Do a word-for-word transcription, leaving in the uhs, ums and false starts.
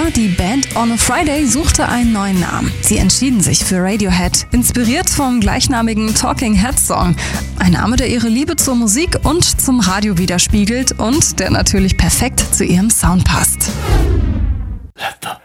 die Band On a Friday suchte einen neuen Namen. Sie entschieden sich für Radiohead, inspiriert vom gleichnamigen Talking Heads Song. Ein Name, der ihre Liebe zur Musik und zum Radio widerspiegelt und der natürlich perfekt zu ihrem Sound passt. Let the